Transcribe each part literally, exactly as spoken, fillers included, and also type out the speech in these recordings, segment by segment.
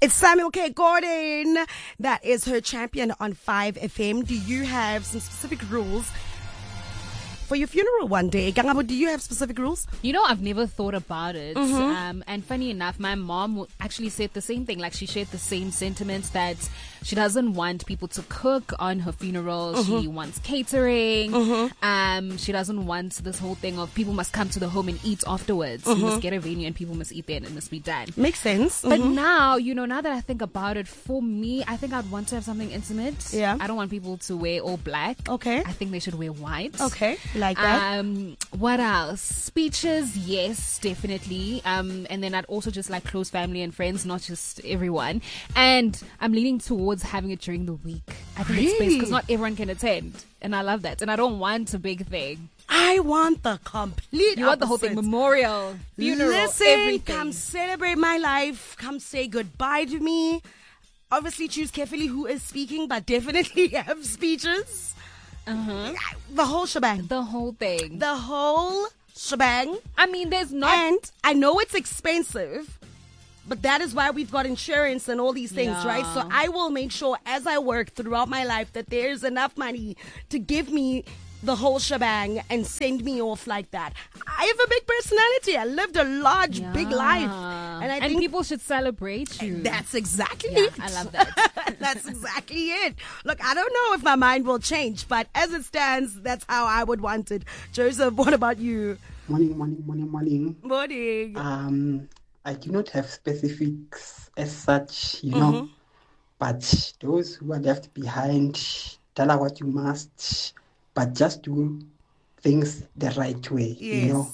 It's Samuel K. Gordon. That is her champion on five F M. Do you have some specific rules for your funeral one day? Gangabo, do you have specific rules? You know, I've never thought about it. Mm-hmm. Um, and funny enough, my mom actually said the same thing. Like, she shared the same sentiments that she doesn't want people to cook on her funeral. Mm-hmm. She wants catering. Mm-hmm. Um, she doesn't want this whole thing of people must come to the home and eat afterwards. Mm-hmm. You must get a venue and people must eat there and it must be done. Makes sense. Mm-hmm. But now, you know, now that I think about it, for me, I think I'd want to have something intimate. Yeah. I don't want people to wear all black. Okay. I think they should wear white. Okay. Like that. Um, what else? Speeches, yes, definitely. Um, and then I'd also just like close family and friends, not just everyone. And I'm leaning towards having it during the week. I think Really? it's best because not everyone can attend, and I love that. And I don't want a big thing. I want the complete You want the whole thing, opposite. memorial, funeral, Listen, everything. come celebrate my life. Come say goodbye to me. Obviously, choose carefully who is speaking, but definitely have speeches. Uh-huh. The whole shebang. The whole thing. The whole shebang. I mean, there's not. And I know it's expensive, but that is why we've got insurance and all these things, Yeah. right? So I will make sure as I work throughout my life that there's enough money to give me the whole shebang and send me off like that. I have a big personality. I lived a large, Yeah. big life. And I and think people should celebrate you. that's exactly Yeah, it. I love that. That's exactly it. Look, I don't know if my mind will change, but as it stands, that's how I would want it. Joseph, what about you? Morning, morning, morning, morning. Morning. Um, I do not have specifics as such, you know, Mm-hmm. but those who are left behind, tell her what you must, but just do things the right way, Yes. you know.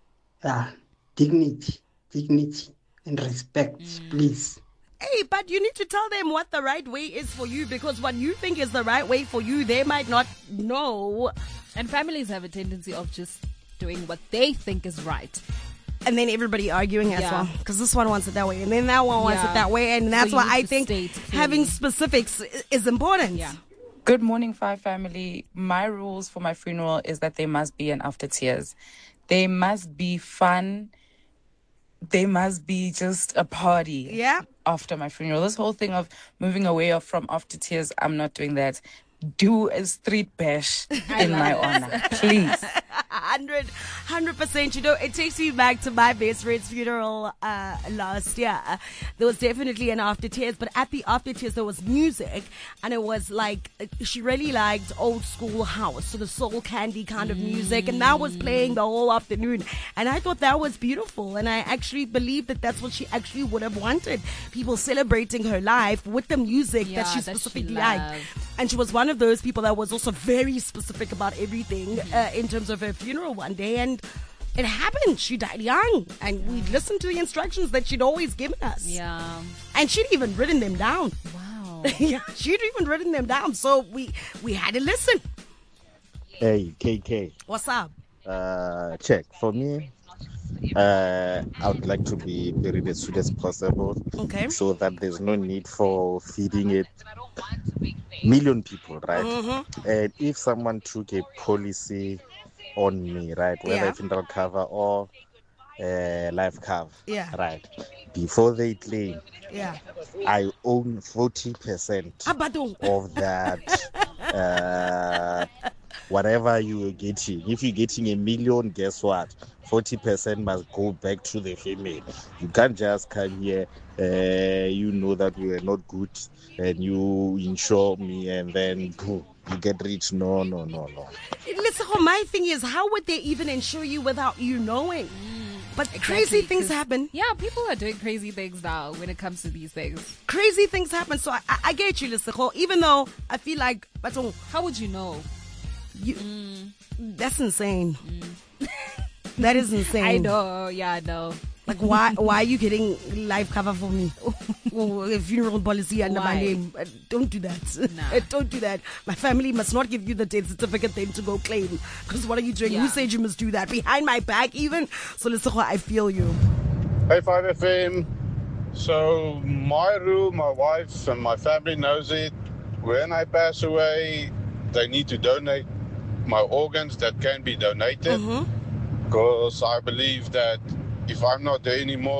Yeah, dignity, dignity and respect, please. Hey, but you need to tell them what the right way is for you, because what you think is the right way for you, they might not know. And families have a tendency of just doing what they think is right. And then everybody arguing as Yeah. well, because this one wants it that way, and then that one wants Yeah. it that way, and So that's you why need I to think state clearly. having specifics i- is important. Yeah. Good morning, Five Family. My rules for my funeral is that there must be an after tears. They must be fun. They must be just a party. Yeah. After my funeral. This whole thing of moving away from after tears, I'm not doing that. Do a street bash in my honor, please. Hundred, hundred percent. You know, it takes me back to my best friend's funeral uh, last year. There was definitely an after tears, but at the after tears there was music, and it was like uh, she really liked old school house, so the soul candy kind of music, and that was playing the whole afternoon. And I thought that was beautiful, and I actually believe that that's what she actually would have wanted: people celebrating her life with the music Yeah, that she that she specifically liked. loved. And she was one of those people that was also very specific about everything uh, in terms of her funeral one day. And it happened. She died young. And we listened to the instructions that she'd always given us. Yeah. And she'd even written them down. Wow. Yeah, she'd even written them down. So we, we had to listen. Hey, K K. What's up? Uh, check. For me, uh, I would like to be buried as soon as possible. Okay. So that there's no need for feeding it million people, right? Mm-hmm. And if someone took a policy on me, right, whether Yeah. funeral cover or uh, life cover, Yeah. right, before they claim, Yeah. I own forty percent Abadong. of that uh, whatever you are getting. If you're getting a million, guess what? forty percent must go back to the family. You can't just come here, uh, you know that we are not good, and you insure me, and then boom, you get rich. No, no, no, no. Listen, my thing is, how would they even insure you without you knowing? But crazy Exactly, things 'cause- happen. Yeah, people are doing crazy things now when it comes to these things. Crazy things happen. So I, I, I get you, Liseko, even though I feel like, but oh, How would you know? you, that's insane. That is insane. I know. Yeah, I know. Like, why why are you getting life cover for me? Or a funeral policy under my Why? name? Uh, Don't do that. Nah. Uh, Don't do that. My family must not give you the death certificate then to go claim. Because what are you doing? Yeah. Who said you must do that? Behind my back even? So Liseko, I feel you. Hey, five F M. So, my rule, my wife and my family knows it. When I pass away, they need to donate my organs that can be donated. Mm-hmm. Because I believe that if I'm not there anymore,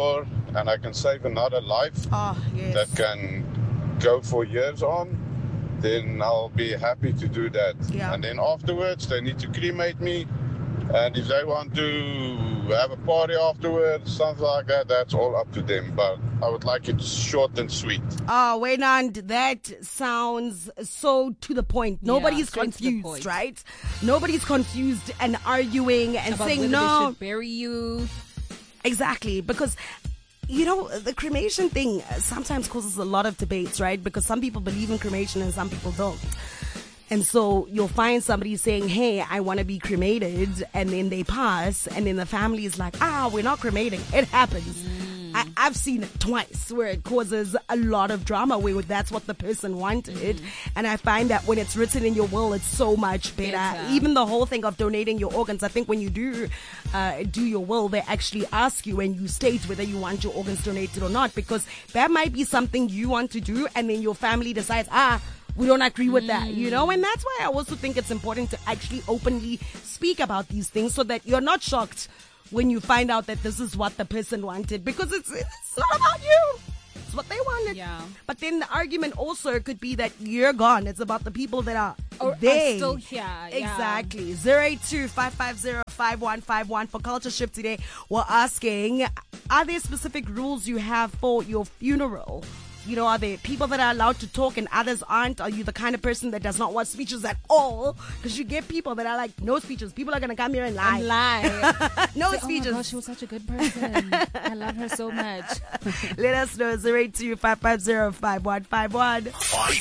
and I can save another life Oh, yes. that can go for years on, then I'll be happy to do that. Yeah. And then afterwards, they need to cremate me. And if they want to have a party afterwards, something like that, that's all up to them. But I would like it short and sweet. Oh, Waynand, that sounds so to the point. Nobody's straight to the confused, point. right? Nobody's confused and arguing and About saying whether no. they should bury you. Exactly, because you know the cremation thing sometimes causes a lot of debates, right? Because some people believe in cremation and some people don't. And so you'll find somebody saying, hey, I want to be cremated, and then they pass, and then the family is like, ah, we're not cremating. It happens. Mm. I, I've seen it twice where it causes a lot of drama where that's what the person wanted. Mm. And I find that when it's written in your will, it's so much better. Better. Even the whole thing of donating your organs, I think when you do uh, do your will, they actually ask you and you state whether you want your organs donated or not, because that might be something you want to do, and then your family decides, ah, we don't agree with that, you know? And that's why I also think it's important to actually openly speak about these things so that you're not shocked when you find out that this is what the person wanted, because it's, it's not about you. It's what they wanted. Yeah. But then the argument also could be that you're gone. It's about the people that are Or are there. still here, yeah. Exactly. zero eight two, five five zero, five one five one. For Culture Shift today, we're asking, are there specific rules you have for your funeral? You know, are there people that are allowed to talk and others aren't? Are you the kind of person that does not want speeches at all? Because you get people that are like, no speeches. People are going to come here and lie. And lie. No Say, speeches. Oh my gosh, she was such a good person. I love her so much. Let us know. zero eight two, five five zero, five one five one.